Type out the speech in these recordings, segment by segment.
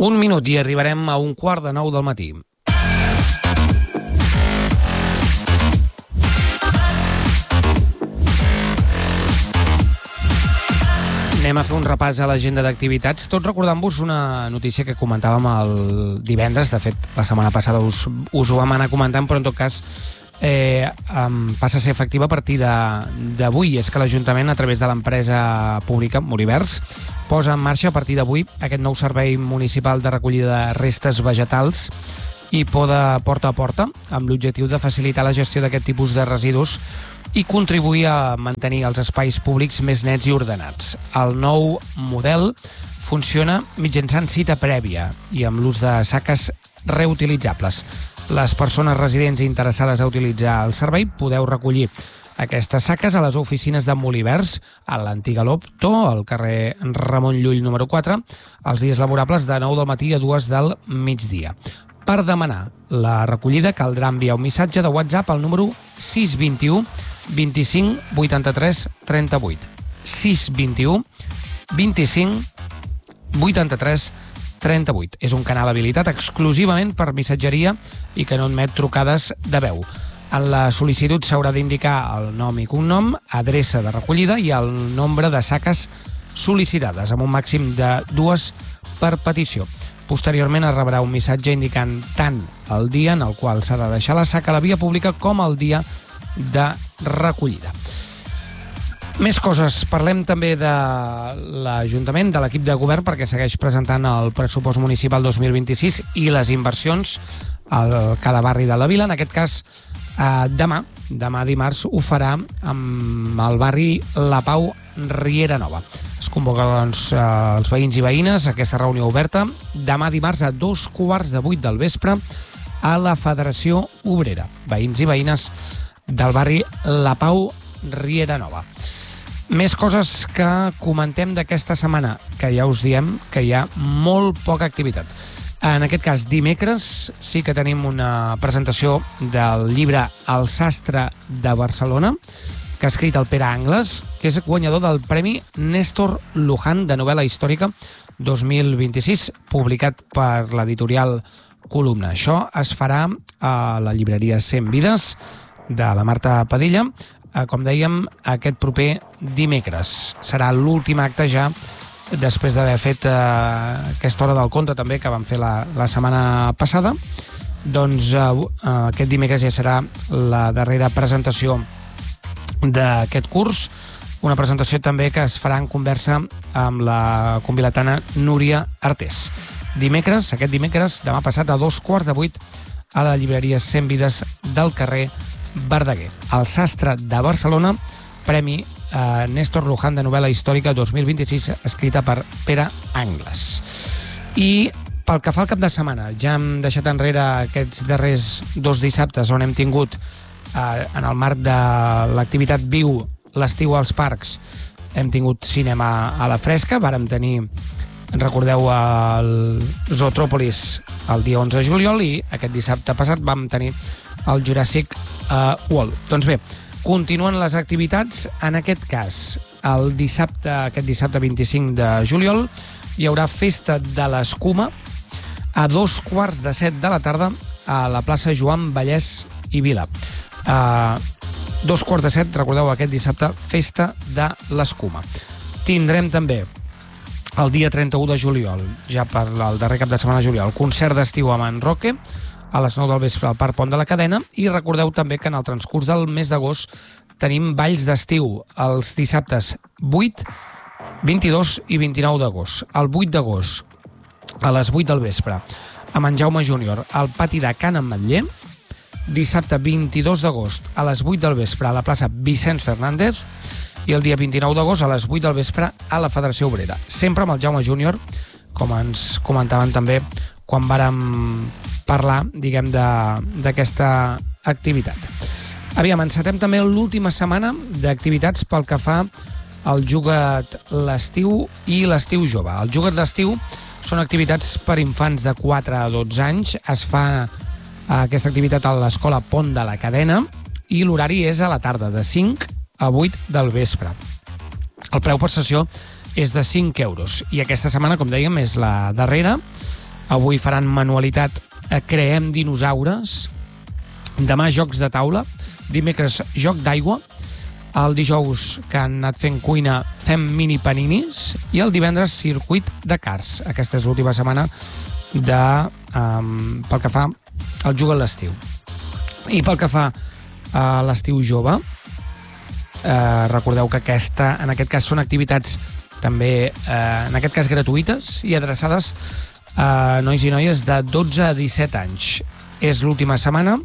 Un minut i arribarem a 8:45 del matí. Anem a fer un repàs a l'agenda d'activitats, tot recordant-vos una notícia que comentàvem el divendres. De fet, la setmana passada us ho vam anar comentant, però en tot cas passa a ser efectiva a partir d'avui. És que l'Ajuntament, a través de l'empresa pública Molivers, posa en marxa a partir d'avui aquest nou servei municipal de recollida de restes vegetals i poda porta a porta, amb l'objectiu de facilitar la gestió d'aquest tipus de residus i contribuir a mantenir els espais públics més nets i ordenats. El nou model funciona mitjançant cita prèvia i amb l'ús de saques reutilitzables. Les persones residents interessades a utilitzar el servei podeu recollir aquestes saques a les oficines de Molivers, a l'antiga Lopto, al carrer Ramon Llull número 4, els dies laborables de 9 del matí a 2 del migdia. Per demanar la recollida caldrà enviar un missatge de WhatsApp al número 621 25 83 38. 621 25 83 38. És un canal habilitat exclusivament per missatgeria i que no admet trucades de veu. En la sol·licitud s'haurà d'indicar el nom i cognom, adreça de recollida i el nombre de saques sol·licitades, amb un màxim de 2 per petició. Posteriorment es rebrà un missatge indicant tant el dia en el qual s'ha de deixar la saca a la via pública com el dia de recollida. Més coses. Parlem també de l'Ajuntament, de l'equip de govern, perquè segueix presentant el pressupost municipal 2026 i les inversions a cada barri de la vila. En aquest cas, demà dimarts, ho farà amb el barri La Pau Riera Nova. Es convoca doncs, els veïns i veïnes a aquesta reunió oberta demà dimarts a 7:15 del vespre a la Federació Obrera. Veïns i veïnes del barri La Pau Riera Nova. Més coses que comentem d'aquesta setmana, que ja us diem que hi ha molt poca activitat. En aquest cas, dimecres sí que tenim una presentació del llibre El sastre de Barcelona, que ha escrit el Pere Angles, que és guanyador del Premi Néstor Luján de novel·la històrica 2026, publicat per l'editorial Columna. Això es farà a la llibreria 100 Vides de la Marta Padilla, com dèiem, aquest proper dimecres. Serà l'últim acte ja després d'haver fet aquesta hora del conte també que vam fer la setmana passada. Doncs aquest dimecres ja serà la darrera presentació d'aquest curs, una presentació també que es farà en conversa amb la convilatana Núria Artés. Aquest dimecres, demà passat, a 7:15 a la llibreria 100 Vides del carrer Verdaguer. El sastre de Barcelona, Premi Néstor Luján de novel·la històrica 2026, escrita per Pere Angles. I pel que fa al cap de setmana, ja hem deixat enrere aquests darrers 2 dissabtes on hem tingut, en el marc de l'activitat Viu l'estiu als parcs, hem tingut cinema a la fresca. Vàrem tenir, recordeu, el Zootrópolis el dia 11 de juliol i aquest dissabte passat vam tenir el Jurassic World. Doncs bé, continuen les activitats. En aquest cas, aquest dissabte 25 de juliol, hi haurà Festa de l'Escuma a 7:15 de la tarda a la plaça Joan Vallès i Vila. 7:15, recordeu, aquest dissabte, Festa de l'Escuma. Tindrem també el dia 31 de juliol, ja per el darrer cap de setmana de juliol, concert d'estiu a Manroque, a les 9 del vespre al Parc Pont de la Cadena, i recordeu també que en el transcurs del mes d'agost tenim balls d'estiu els dissabtes 8, 22 i 29 d'agost. El 8 d'agost, a les 8 del vespre, a en Jaume Júnior, al pati de Can Ametller. Dissabte 22 d'agost, a les 8 del vespre, a la plaça Vicenç Fernández, i el dia 29 d'agost, a les 8 del vespre, a la Federació Obrera. Sempre amb el Jaume Júnior, com ens comentaven també quan vàrem parlar, diguem, d'aquesta activitat. Aviam, encetem també l'última setmana d'activitats pel que fa al Juga't l'estiu i l'estiu jove. El Juga't l'estiu són activitats per infants de 4 a 12 anys. Es fa aquesta activitat a l'Escola Pont de la Cadena i l'horari és a la tarda, de 5 a 8 del vespre. El preu per sessió és de 5 euros i aquesta setmana, com dèiem, és la darrera avui faran manualitat Creem dinosaures, demà jocs de taula, dimecres joc d'aigua, el dijous, que han anat fent cuina, fem mini paninis, i el divendres circuit de karts. Aquesta és l'última setmana pel que fa al Juga a l'estiu. I pel que fa a l'estiu jove, recordeu que en aquest cas són activitats també, en aquest cas gratuïtes i adreçades a nois i noies de 12 a 17 anys. És l'última setmana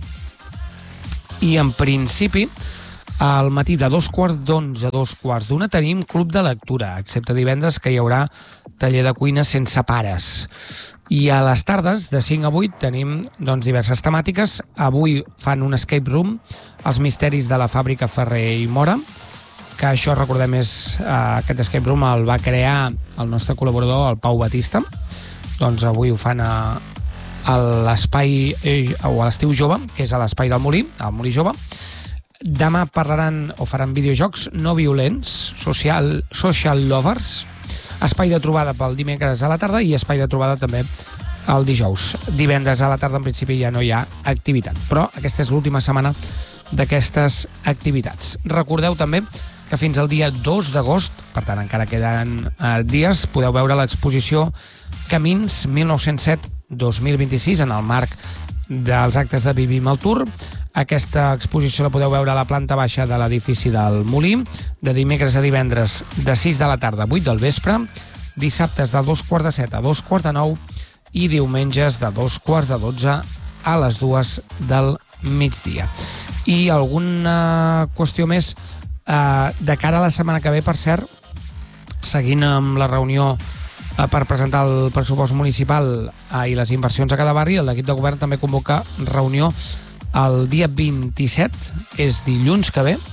i en principi al matí de 2:15 a 2:15 tenim club de lectura, excepte divendres, que hi haurà taller de cuina sense pares. I a les tardes, de 5 a 8, tenim diverses temàtiques. Avui fan un escape room, els misteris de la fàbrica Ferrer i Mora, que això, recordem, aquest escape room el va crear el nostre col·laborador, el Pau Batista. Doncs avui ho fan a l'espai, o a l'estiu jove, que és a l'espai del Molí, al Molí Jove. Demà parlaran o faran videojocs no violents, social lovers, espai de trobada pel dimecres a la tarda i espai de trobada també el dijous. Divendres a la tarda, en principi, ja no hi ha activitat, però aquesta és l'última setmana d'aquestes activitats. Recordeu també que fins al dia 2 d'agost, per tant encara queden dies, podeu veure l'exposició Camins 1907-2026 en el marc dels actes de Vivim el Tour. Aquesta exposició la podeu veure a la planta baixa de l'edifici del Molí, de dimecres a divendres de 6 de la tarda a 8 del vespre, dissabtes de 2:15 a 2:15 i diumenges de 2:15 a les 2 del migdia. I alguna qüestió més de cara a la setmana que ve, per cert, seguint amb la reunió per presentar el pressupost municipal i les inversions a cada barri, l'equip de govern també convoca reunió el dia 27, que és dilluns que ve,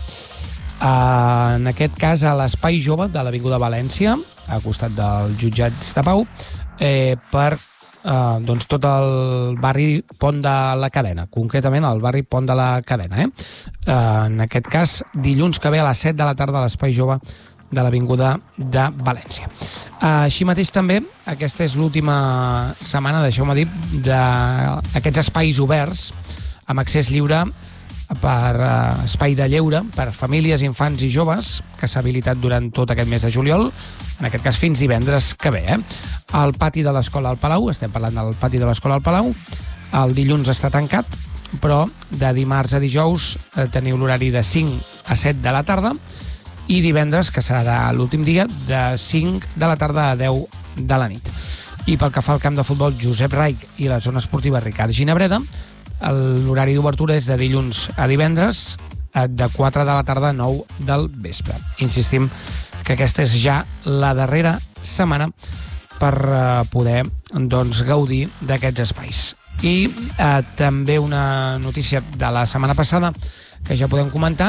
en aquest cas a l'Espai Jove de l'Avinguda València, a costat dels jutjats de Pau, per tot el barri Pont de la Cadena, concretament el barri Pont de la Cadena. En aquest cas, dilluns que ve a les 7 de la tarda a l'Espai Jove de l'Avinguda de València. Així mateix també, aquesta és l'última setmana, deixeu-me dir, d'aquests espais oberts amb accés lliure per espai de lleure per famílies, infants i joves, que s'ha habilitat durant tot aquest mes de juliol, en aquest cas fins divendres que ve. Al pati de l'Escola al Palau, estem parlant del pati de l'Escola al Palau, el dilluns està tancat, però de dimarts a dijous teniu l'horari de 5 a 7 de la tarda, i divendres, que serà l'últim dia, de 5 de la tarda a 10 de la nit. I pel que fa al camp de futbol Josep Raich i la zona esportiva Ricard Ginebreda, l'horari d'obertura és de dilluns a divendres, de 4 de la tarda a 9 del vespre. Insistim que aquesta és ja la darrera setmana per poder gaudir d'aquests espais. I també una notícia de la setmana passada que ja podem comentar.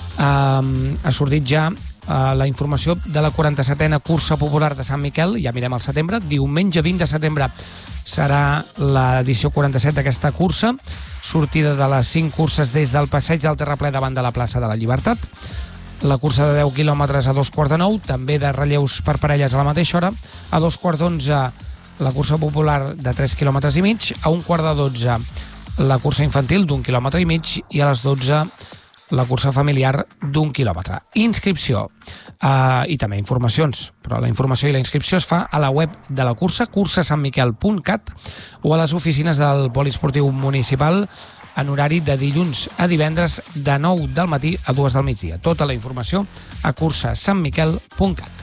Ha sortit ja la informació de la 47a cursa popular de Sant Miquel, ja mirem al setembre. Diumenge 20 de setembre serà l'edició 47 d'aquesta cursa, sortida de les 5 curses des del passeig del Terraplè davant de la plaça de la Llibertat. La cursa de 10 quilòmetres a 2:15, també de relleus per parelles a la mateixa hora. A 2:11 la cursa popular de 3 quilòmetres i mig, a 11:45 la cursa infantil d'1 quilòmetre i mig i a les 12 la cursa familiar d'1 quilòmetre. Inscripció i també informacions, però la informació i la inscripció es fa a la web de la cursa, cursasantmiquel.cat, o a les oficines del Poliesportiu Municipal en horari de dilluns a divendres de 9 del matí a 2 del migdia. Tota la informació a cursasantmiquel.cat.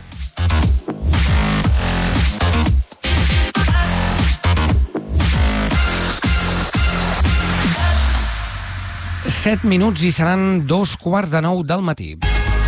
Set minuts i seran 2:15 del matí.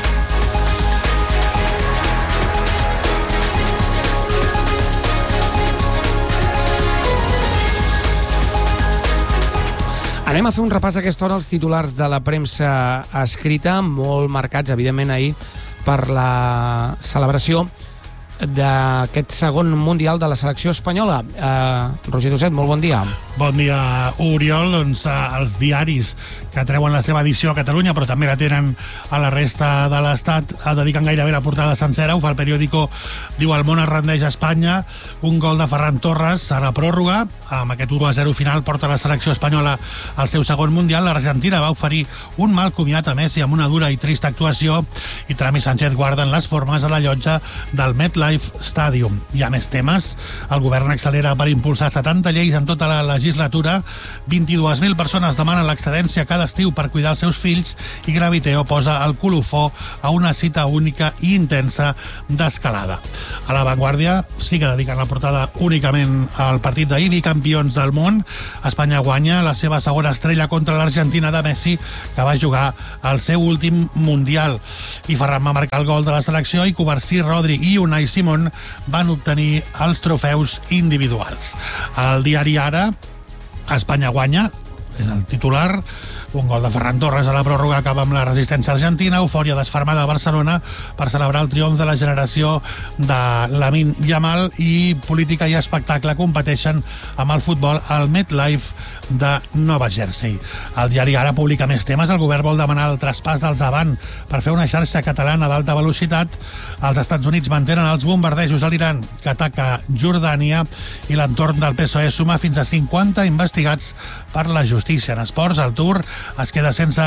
Anem a fer un repàs a aquesta hora als titulars de la premsa escrita, molt marcats, evidentment, ahir per la celebració d'aquest segon Mundial de la selecció espanyola. Roger Doset, molt bon dia. Bon dia, Oriol. Doncs els diaris que treuen la seva edició a Catalunya, però també la tenen a la resta de l'Estat, dediquen gairebé la portada sencera. Ho fa el periòdico, diu: el món es rendeix a Espanya, un gol de Ferran Torres a la pròrroga. Amb aquest 1-0 final porta la selecció espanyola al seu segon mundial. L'Argentina va oferir un mal comiat a Messi amb una dura i trista actuació, i Trump i Sánchez guarden les formes a la llotja del MetLife Stadium. Hi ha més temes. El govern accelera per impulsar 70 lleis en tota la legislatura. 22.000 persones demanen l'excedència cada estiu per cuidar els seus fills, i Graviteo posa el colofó a una cita única i intensa d'escalada. A La Vanguardia sí que dediquen la portada únicament al partit d'ahir, bicampions del món. Espanya guanya la seva segona estrella contra l'Argentina de Messi, que va jugar al seu últim mundial. I Ferran va marcar el gol de la selecció, i Covarsí, Rodri i Unai Simón van obtenir els trofeus individuals. El diari Ara, Espanya guanya, és el titular. Un gol de Ferran Torres a la pròrroga acaba amb la resistència argentina. Eufòria desfermada a Barcelona per celebrar el triomf de la generació de Lamine Yamal, i política i espectacle competeixen amb el futbol al MetLife de Nova Jersey. El diari Ara publica més temes. El govern vol demanar el traspàs dels Avant per fer una xarxa catalana d'alta velocitat. Els Estats Units mantenen els bombardejos a l'Iran que ataca Jordània, i l'entorn del PSOE suma fins a 50 investigats per la justícia. En esports, el Tour es queda sense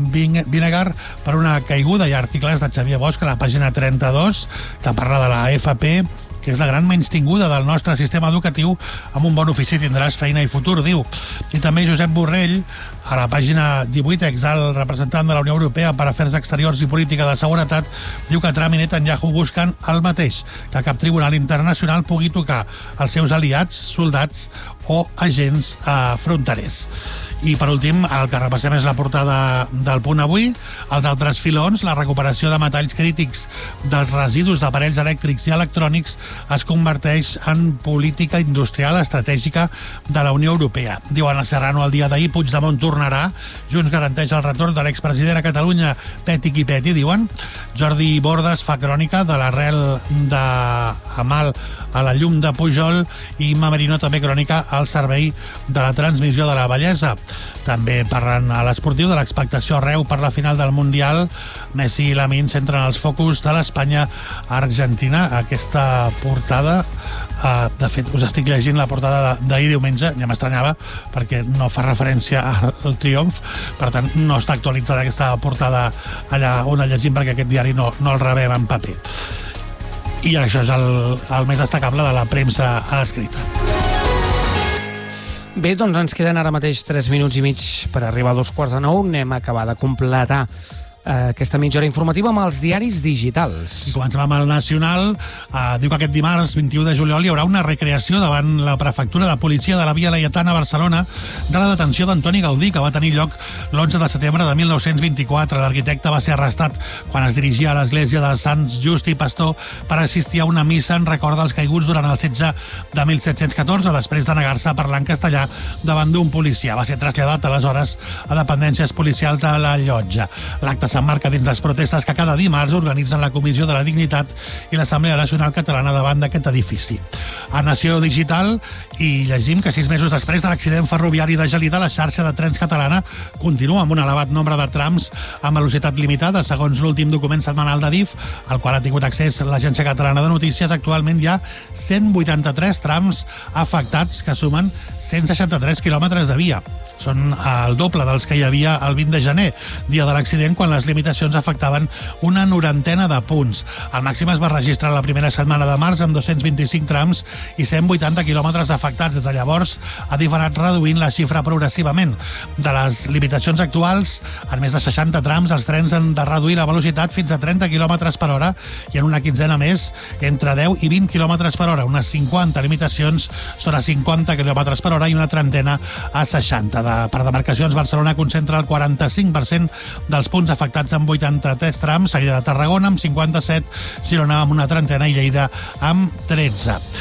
Vinegar per una caiguda. Hi ha articles de Xavier Bosch a la pàgina 32 que parla de la FP, que és la gran menystinguda del nostre sistema educatiu. Amb un bon ofici tindràs feina i futur, diu. I també Josep Borrell, a la pàgina 18, exalt representant de la Unió Europea per Afers Exteriors i Política de Seguretat, diu que Trump i Netanyahu busquen el mateix, que cap tribunal internacional pugui tocar els seus aliats, soldats o agents fronterers. I per últim, el que repassem és la portada del Punt Avui. Els altres filons: la recuperació de metalls crítics dels residus d'aparells elèctrics i electrònics es converteix en política industrial estratègica de la Unió Europea. Diu Anna Serrano al dia d'ahir: Puigdemont tornarà. Junts garanteix el retorn de l'expresident a Catalunya, peti qui peti, diuen. Jordi Bordes fa crònica de l'arrel d'Amal a la llum de Pujol, i Imma Merino també crònica al servei de la transmissió de la bellesa. També parlen a l'Esportiu de l'expectació arreu per la final del Mundial. Messi i Lamine centren els focus de l'Espanya-Argentina. Aquesta portada, de fet, us estic llegint la portada d'ahir diumenge, ja m'estranyava perquè no fa referència al triomf, per tant no està actualitzada aquesta portada allà on la llegim, perquè aquest diari no el rebem en paper. I això és el més destacable de la premsa escrita. Bé, doncs ens queden ara mateix 3 minuts i mig per arribar a 2:45. Anem a acabar de completar aquesta mitja hora informativa amb els diaris digitals. I comencem amb el Nacional. Diu que aquest dimarts 21 de juliol hi haurà una recreació davant la prefectura de policia de la Via Laietana a Barcelona de la detenció d'Antoni Gaudí, que va tenir lloc l'11 de setembre de 1924. L'arquitecte va ser arrestat quan es dirigia a l'església de Sants Just i Pastor per assistir a una missa en record dels caiguts durant el setge de 1714, després de negar-se a parlar en castellà davant d'un policia. Va ser traslladat aleshores a dependències policials a la Llotja. L'acte s'emmarca dins les protestes que cada dimarts organitzen la Comissió de la Dignitat i l'Assemblea Nacional Catalana davant d'aquest edifici. A Nació Digital i llegim que 6 mesos després de l'accident ferroviari de Gelida, la xarxa de trens catalana continua amb un elevat nombre de trams amb velocitat limitada. Segons l'últim document setmanal de DIF, al qual ha tingut accés l'Agència Catalana de Notícies, actualment hi ha 183 trams afectats que sumen 163 quilòmetres de via. Són el doble dels que hi havia el 20 de gener, dia de l'accident, quan les limitacions afectaven una 90 de punts. El màxim es va registrar la primera setmana de març amb 225 trams i 180 quilòmetres afectats. Des de llavors ha anat reduint la xifra progressivament. De les limitacions actuals, en més de 60 trams, els trens han de reduir la velocitat fins a 30 km per hora i en una quinzena més entre 10 i 20 km per hora. Unes 50 limitacions són a 50 km per hora i una trentena a 60. Per demarcacions, Barcelona concentra el 45% dels punts afectats amb 83 trams, seguida de Tarragona amb 57, Girona amb una trentena i Lleida amb 13.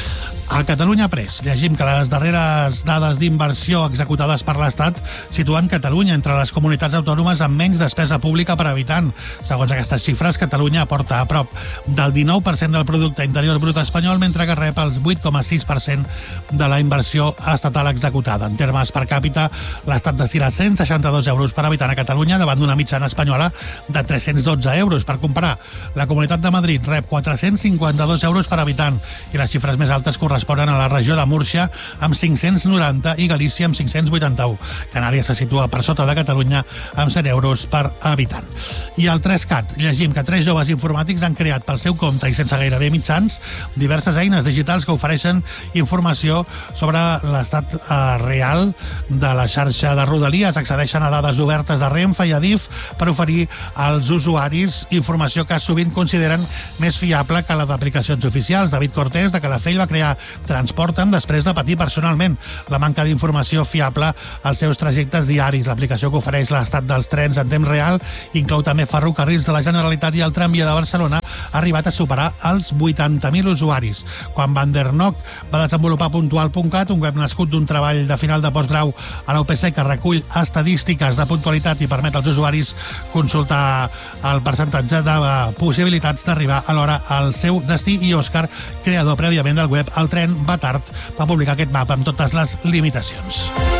A Catalunya Press llegim que les darreres dades d'inversió executades per l'Estat situen Catalunya entre les comunitats autònomes amb menys despesa pública per habitant. Segons aquestes xifres, Catalunya aporta a prop del 19% del producte interior brut espanyol, mentre que rep el 8,6% de la inversió estatal executada. En termes per càpita, l'Estat destina 162 euros per habitant a Catalunya davant d'una mitjana espanyola de 312 euros. Per comparar, la Comunitat de Madrid rep 452 euros per habitant i les xifres més altes corresponen a la regió de Múrcia amb 590 i Galícia amb 581. Canàries se situa per sota de Catalunya amb 100 euros per habitant. I al 3CAT llegim que 3 joves informàtics han creat pel seu compte i sense gairebé mitjans diverses eines digitals que ofereixen informació sobre l'estat real de la xarxa de Rodalies. Accedeixen a dades obertes de Renfe i Adif per oferir als usuaris informació que sovint consideren més fiable que la d'aplicacions oficials. David Cortés, de Calafell, va crear Transporta'm després de patir personalment la manca d'informació fiable als seus trajectes diaris. L'aplicació que ofereix l'estat dels trens en temps real inclou també ferrocarrils de la Generalitat i el tramvia de Barcelona ha arribat a superar els 80.000 usuaris. Quan Van der Nock va desenvolupar Puntual.cat, un web nascut d'un treball de final de postgrau a la UPC que recull estadístiques de puntualitat i permet als usuaris consultar el percentatge de possibilitats d'arribar a l'hora al seu destí, i Òscar, creador prèviament del web El Tren va tard, va publicar aquest mapa amb totes les limitacions.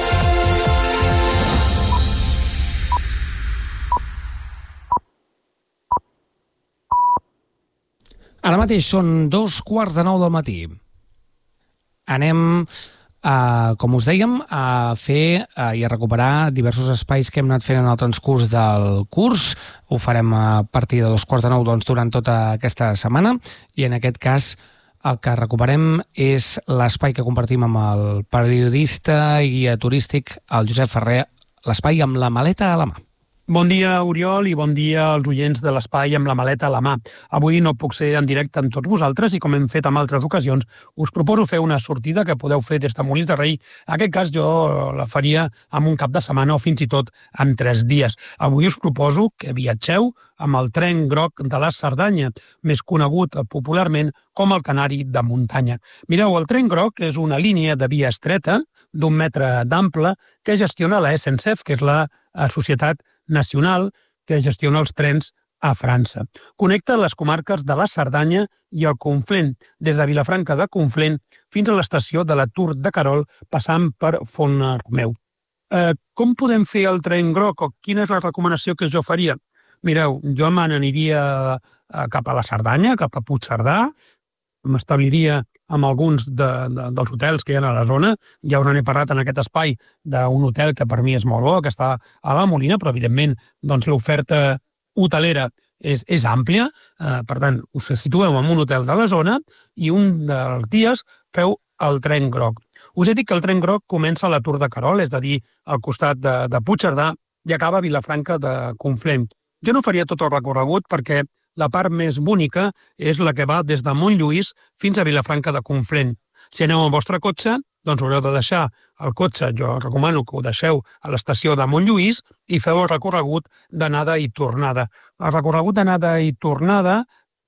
Ara mateix són 2:15 del matí. Anem, com us dèiem, a fer i a recuperar diversos espais que hem anat fent en el transcurs del curs. Ho farem a partir de 2:15, doncs, durant tota aquesta setmana, i en aquest cas el que recuperem és l'espai que compartim amb el periodista i guia turístic, el Josep Ferrer, l'espai amb la maleta a la mà. Bon dia, Oriol, i bon dia als oients de l'Espai amb la maleta a la mà. Avui no puc ser en directe amb tots vosaltres i, com hem fet en altres ocasions, us proposo fer una sortida que podeu fer des de Molins de Rei. En aquest cas jo la faria amb un cap de setmana o fins i tot en 3 dies. Avui us proposo que viatgeu amb el tren groc de la Cerdanya, més conegut popularment com el Canari de muntanya. Mireu, el tren groc és una línia de via estreta d'1 metre d'ample que gestiona la SNCF, que és la Societat Nacional que gestiona els trens a França. Connecta les comarques de la Cerdanya i el Conflent, des de Vilafranca de Conflent fins a l'estació de la Tour de Carol, passant per Font-romeu. Com podem fer el tren groc, o quina és la recomanació que jo faria? Mireu, jo me n'aniria cap a la Cerdanya, cap a Puigcerdà, m'establiria amb alguns dels hotels que hi ha a la zona. Ja us n'he parlat en aquest espai d'un hotel que per mi és molt bo, que està a la Molina, però evidentment doncs, l'oferta hotelera és àmplia. Per tant, us situeu en un hotel de la zona i un dels dies feu el tren groc. Us he dit que el tren groc comença a la Tour de Carol, és a dir, al costat de Puigcerdà, i acaba a Vilafranca de Conflent. Jo no faria tot el recorregut perquè la part més bonica és la que va des de Montlluís fins a Vilafranca de Conflent. Si aneu amb el vostre cotxe, doncs haureu de deixar el cotxe, jo recomano que ho deixeu a l'estació de Montlluís i feu el recorregut d'anada i tornada. El recorregut d'anada i tornada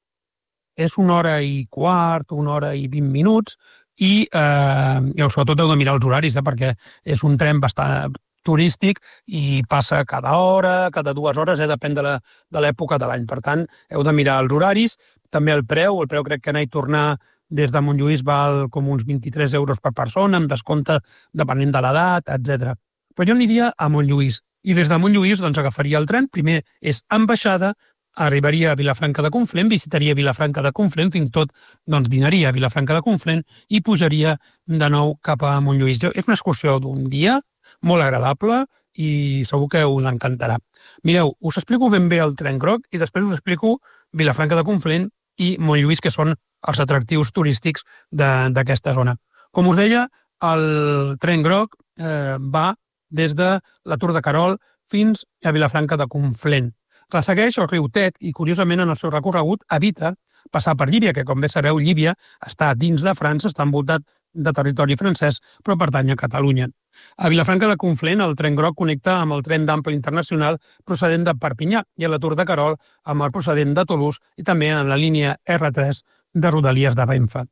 és 1 hora i quart, 1 hora i 20 minuts, i sobretot heu de mirar els horaris, perquè és un tren bastant turístic i passa cada hora, cada 2 hores, depèn de l'època de l'any. Per tant, heu de mirar els horaris, també el preu crec que anar i tornar des de Montlluís val com uns 23 euros per persona, amb descompte depenent de l'edat, etc. Però jo aniria a Montlluís, i des de Montlluís doncs, agafaria el tren. Primer és en baixada, arribaria a Vilafranca de Conflent, visitaria Vilafranca de Conflent, fins i tot doncs, dinaria a Vilafranca de Conflent i pujaria de nou cap a Montlluís. És una excursió d'un dia, molt agradable, i segur que us encantarà. Mireu, us explico ben bé el tren groc i després us explico Vilafranca de Conflent i Montlluís, que són els atractius turístics d'aquesta zona. Com us deia, el tren groc va des de la Tour de Carol fins a Vilafranca de Conflent. Ressegueix el riu Tet i, curiosament, en el seu recorregut evita passar per Llívia, que, com bé sabeu, Llívia està dins de França, està envoltat de territori francès, però pertany a Catalunya. A Vilafranca de Conflent, el tren groc connecta amb el tren d'ample internacional procedent de Perpinyà i a la Tour de Carol amb el procedent de Toulouse i també en la línia R3 de Rodalies de Renfe.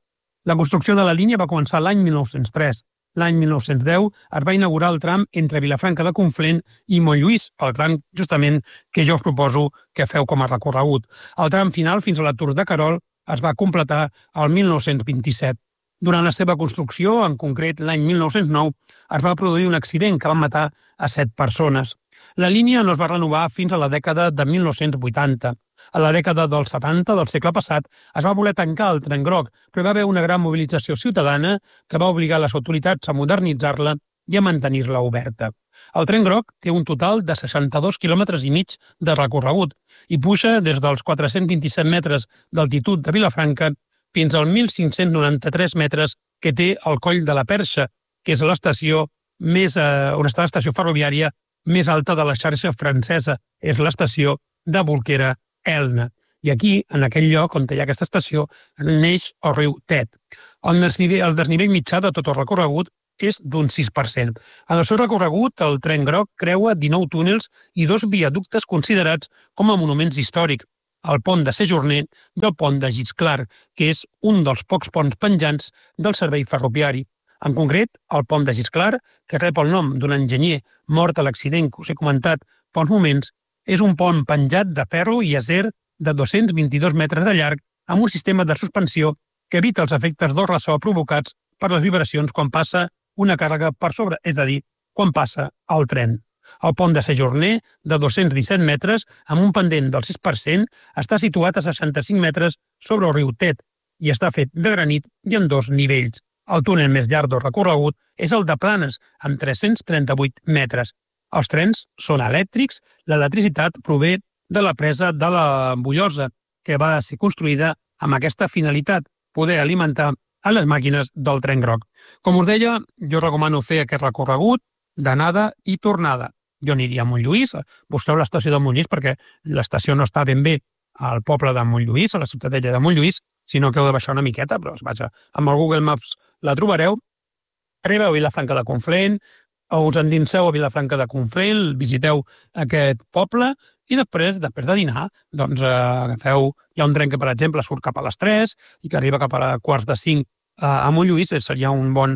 La construcció de la línia va començar l'any 1903. L'any 1910 es va inaugurar el tram entre Vilafranca de Conflent i Montlluís, el tram justament que jo us proposo que feu com a recorregut. El tram final fins a la Tour de Querol es va completar el 1927. Durant la seva construcció, en concret l'any 1909, es va produir un accident que va matar a 7 persones. La línia no es va renovar fins a la dècada de 1980. A la dècada dels 70 del segle passat es va voler tancar el tren groc, però hi va haver una gran mobilització ciutadana que va obligar les autoritats a modernitzar-la i a mantenir-la oberta. El tren groc té un total de 62 quilòmetres i mig de recorregut i puja des dels 427 metres d'altitud de Vilafranca fins als 1.593 metres que té el Coll de la Perxa, que és l'estació on està l'estació ferroviària més alta de la xarxa francesa. És l'estació de Bolquera-Elna. I aquí, en aquell lloc on hi ha aquesta estació, neix el riu Tet. El desnivell mitjà de tot el recorregut és d'un 6%. En el seu recorregut, el tren groc creua 19 túnels i 2 viaductes considerats com a monuments històrics, el pont de Séjourné i el pont de Gisclar, que és un dels pocs ponts penjants del servei ferroviari. En concret, el pont de Gisclar, que rep el nom d'un enginyer mort a l'accident que us he comentat fa uns moments, és un pont penjat de ferro i acer de 222 metres de llarg amb un sistema de suspensió que evita els efectes del ressò provocats per les vibracions quan passa una càrrega per sobre, és a dir, quan passa el tren. El pont de Séjourné, de 217 metres, amb un pendent del 6%, està situat a 65 metres sobre el riu Tet i està fet de granit i en 2 nivells. El túnel més llarg del recorregut és el de Planes, amb 338 metres. Els trens són elèctrics, l'electricitat prové de la presa de la Bullosa, que va ser construïda amb aquesta finalitat, poder alimentar a les màquines del tren groc. Com us deia, jo recomano fer aquest recorregut d'anada i tornada. Jo aniria a Montlluís, busqueu l'estació de Montlluís perquè l'estació no està ben bé al poble de Montlluís, a la ciutadella de Montlluís, sinó que heu de baixar una miqueta, però vaja, amb el Google Maps la trobareu. Arribeu a Vilafranca de Conflent, us endinseu a Vilafranca de Conflent, visiteu aquest poble i després de dinar, doncs agafeu, hi ha un tren que, per exemple, surt cap a les 3 i que arriba cap a quarts de 5 a Montlluís, seria un bon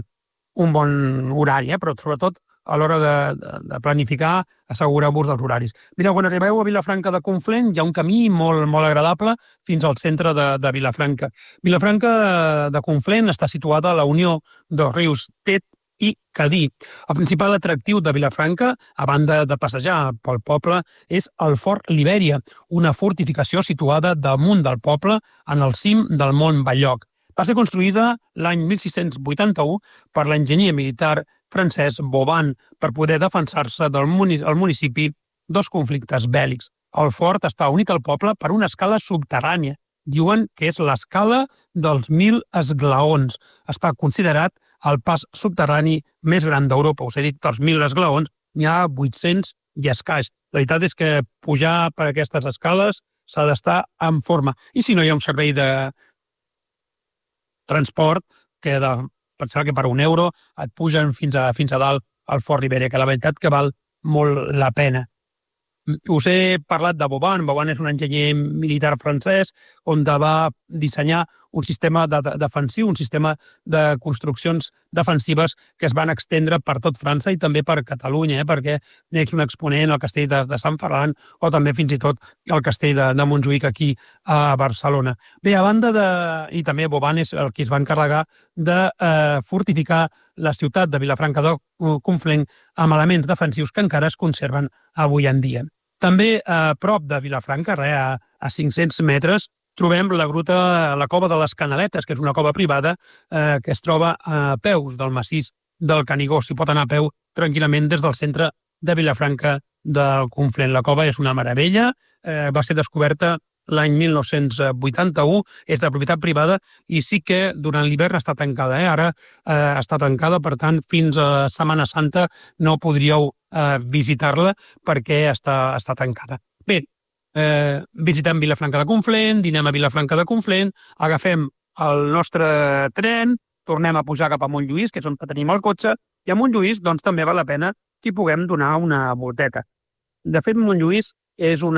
horari, però sobretot a l'hora de planificar, assegureu-vos dels horaris. Mireu, quan arribeu a Vilafranca de Conflent hi ha un camí molt agradable fins al centre de Vilafranca. Vilafranca de Conflent està situada a la unió dels rius Tet i Cadí. El principal atractiu de Vilafranca, a banda de passejar pel poble, és el Fort Libèria, una fortificació situada damunt del poble en el cim del Mont Balloc. Va ser construïda l'any 1681 per l'enginyer militar francès Vauban per poder defensar-se del municipi dels conflictes bèl·lics. El fort està unit al poble per una escala subterrània. Diuen que és l'escala dels 1.000 esglaons. Està considerat el pas subterrani més gran d'Europa. Us he dit que els 1.000 esglaons n'hi ha 800 i escaix. La veritat és que pujar per aquestes escales s'ha d'estar en forma. I si no hi ha un servei de transport que pensar que per €1 et pugen fins a dalt al Fort Libèria, que la veritat que val molt la pena. Us he parlat de Vauban. Vauban és un enginyer militar francès on va dissenyar un sistema defensiu, un sistema de construccions defensives que es van extendre per tot França i també per Catalunya, perquè n'és un exponent al castell de Sant Ferran o també fins i tot al castell de Montjuïc aquí a Barcelona. Bé, a banda i també Vauban és el qui es va encarregar de fortificar la ciutat de Vilafranca de Conflent amb elements defensius que encara es conserven avui en dia. També a prop de Vilafranca, a 500 metres, trobem la cova de les Canaletes, que és una cova privada que es troba a peus del massís del Canigó. S'hi pot anar a peu tranquil·lament des del centre de Vilafranca del Conflent. La cova és una meravella, va ser descoberta l'any 1981, és de propietat privada i sí que durant l'hivern està tancada. Ara està tancada, per tant, fins a Setmana Santa no podríeu visitar-la perquè està tancada. Bé, visitem Vilafranca de Conflent, dinem a Vilafranca de Conflent, agafem el nostre tren, tornem a pujar cap a Montlluís, que és on tenim el cotxe, i a Montlluís doncs, també val la pena que hi puguem donar una volteta. De fet, Montlluís és una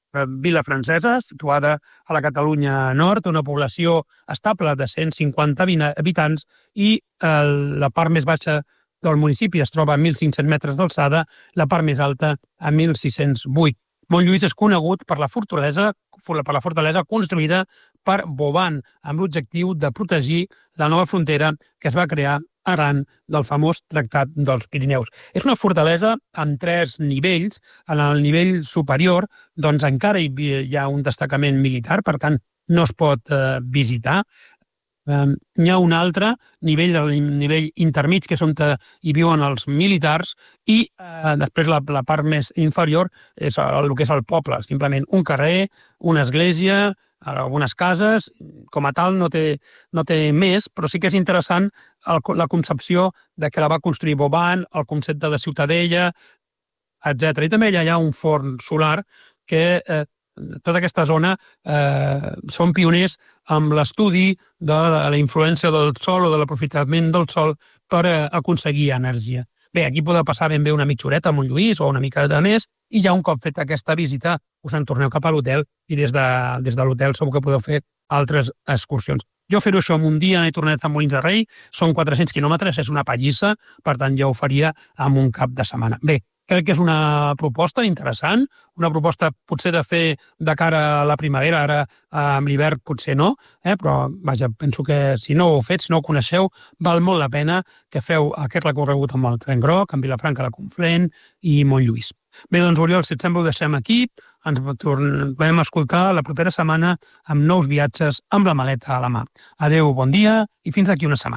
Vila Francesa, situada a la Catalunya Nord, una població estable de 150 habitants i la part més baixa del municipi es troba a 1.500 metres d'alçada, la part més alta a 1.608. Montlluís és conegut per la fortalesa construïda per Vauban, amb l'objectiu de protegir la nova frontera que es va crear arran del famós Tractat dels Pirineus. És una fortalesa amb 3 nivells. En el nivell superior doncs encara hi ha un destacament militar, per tant no es pot visitar. N'hi ha un altre nivell, el nivell intermig, que és on hi viuen els militars, i després la part més inferior és el que és el poble, simplement un carrer, una església, algunes cases, com a tal no té més, però sí que és interessant la concepció de que la va construir Vauban, el concepte de ciutadella, etc. I també hi ha un forn solar que tota aquesta zona són pioners amb l'estudi de la influència del sol o de l'aprofitament del sol per aconseguir energia. Bé, aquí podeu passar ben bé una mitja horeta a Montlluís o una mica de més, i ja un cop fet aquesta visita us en torneu cap a l'hotel i des de l'hotel segur que podeu fer altres excursions. Jo fer-ho això en un dia he tornat a Molins de Rei, són 400 quilòmetres, és una pallissa, per tant ja ho faria en un cap de setmana. Bé, crec que és una proposta interessant, una proposta potser de fer de cara a la primavera, ara amb l'hivern potser no, però vaja, penso que si no ho heu fet, si no ho coneixeu, val molt la pena que feu aquest recorregut amb el tren groc, amb Vilafranca de la Conflent i Montlluís. Bé, doncs, Oriol, si et sembla, ho deixem aquí. Ens tornem a escoltar la propera setmana amb nous viatges amb la maleta a la mà. Adéu, bon dia i fins d'aquí una setmana.